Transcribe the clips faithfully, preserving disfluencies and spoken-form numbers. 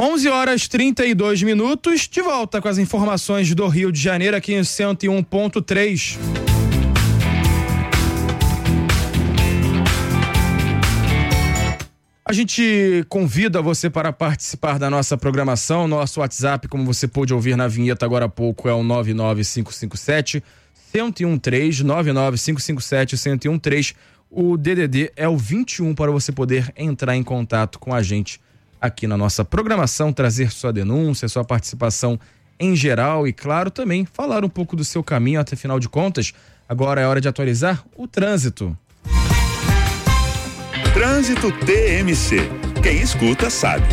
onze horas e trinta e dois minutos, de volta com as informações do Rio de Janeiro aqui em cento e um ponto três. A gente convida você para participar da nossa programação. Nosso WhatsApp, como você pôde ouvir na vinheta agora há pouco, é o nove nove cinco cinco sete, um zero um três, nove nove cinco cinco sete, um zero um três. O D D D é o vinte e um para você poder entrar em contato com a gente aqui na nossa programação, trazer sua denúncia, sua participação em geral e, claro, também falar um pouco do seu caminho, até final de contas. Agora é hora de atualizar o trânsito. Trânsito T M C. Quem escuta sabe.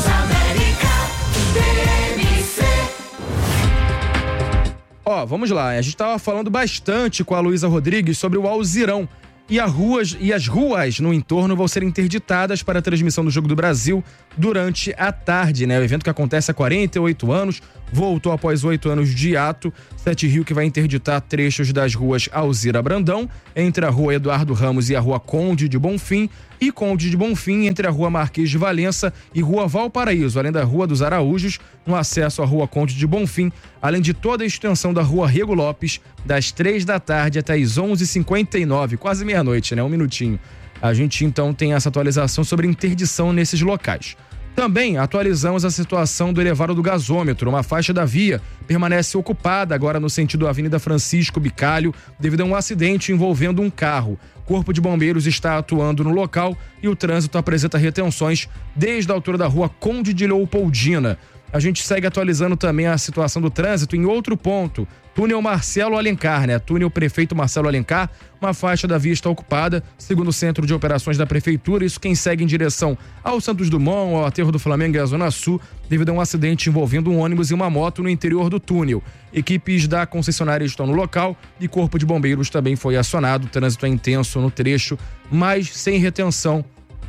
Ó, vamos lá. A gente estava falando bastante com a Luísa Rodrigues sobre o Alzirão. E, a ruas, e as ruas no entorno vão ser interditadas para a transmissão do Jogo do Brasil durante a tarde, né? O evento que acontece há quarenta e oito anos, voltou após oito anos de ato. Sete Rio que vai interditar trechos das ruas Alzira Brandão, entre a rua Eduardo Ramos e a rua Conde de Bonfim, e Conde de Bonfim entre a rua Marquês de Valença e rua Valparaíso, além da rua dos Araújos, no acesso à rua Conde de Bonfim, além de toda a extensão da rua Rego Lopes, das três da tarde até as onze e cinquenta e nove, quase meia-noite, né? Um minutinho. A gente então tem essa atualização sobre interdição nesses locais. Também atualizamos a situação do elevado do gasômetro. Uma faixa da via permanece ocupada agora no sentido Avenida Francisco Bicalho devido a um acidente envolvendo um carro. Corpo de Bombeiros está atuando no local e o trânsito apresenta retenções desde a altura da rua Conde de Leopoldina. A gente segue atualizando também a situação do trânsito em outro ponto. Túnel Marcelo Alencar, né? Túnel Prefeito Marcelo Alencar, uma faixa da via está ocupada, segundo o Centro de Operações da Prefeitura. Isso quem segue em direção ao Santos Dumont, ao Aterro do Flamengo e à Zona Sul, devido a um acidente envolvendo um ônibus e uma moto no interior do túnel. Equipes da concessionária estão no local e Corpo de Bombeiros também foi acionado. O trânsito é intenso no trecho, mas sem retenção,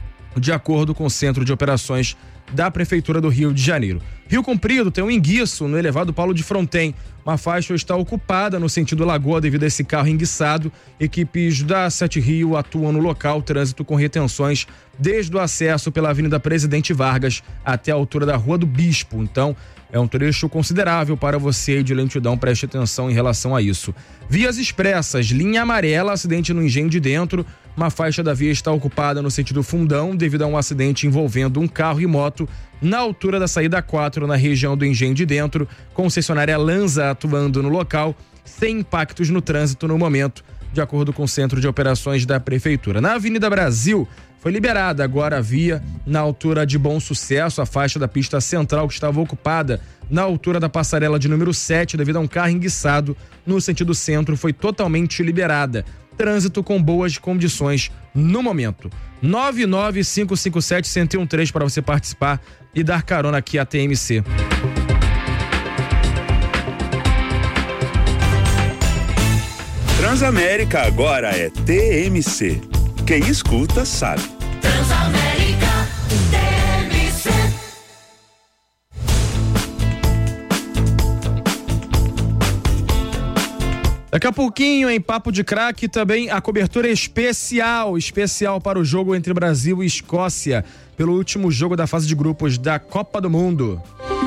de acordo com o Centro de Operações da Prefeitura do Rio de Janeiro. Rio Comprido tem um enguiço no elevado Paulo de Fronten. Uma faixa está ocupada no sentido Lagoa devido a esse carro enguiçado. Equipes da Sete Rio atuam no local, trânsito com retenções desde o acesso pela Avenida Presidente Vargas até a altura da Rua do Bispo. Então, é um trecho considerável para você de lentidão, preste atenção em relação a isso. Vias expressas, linha amarela, acidente no Engenho de Dentro. Uma faixa da via está ocupada no sentido Fundão devido a um acidente envolvendo um carro e moto na altura da saída quatro, na região do Engenho de Dentro. Concessionária Lanza atuando no local, sem impactos no trânsito no momento, de acordo com o Centro de Operações da Prefeitura. Na Avenida Brasil, foi liberada agora a via na altura de Bom Sucesso, a faixa da pista central que estava ocupada na altura da passarela de número sete devido a um carro enguiçado no sentido centro, foi totalmente liberada. Trânsito com boas condições no momento. nove nove cinco cinco sete, um zero um três para você participar e dar carona aqui à T M C. Transamérica agora é T M C. Quem escuta sabe. Transamérica T M C. Daqui a pouquinho, em Papo de Craque, também a cobertura especial, especial para o jogo entre Brasil e Escócia, pelo último jogo da fase de grupos da Copa do Mundo.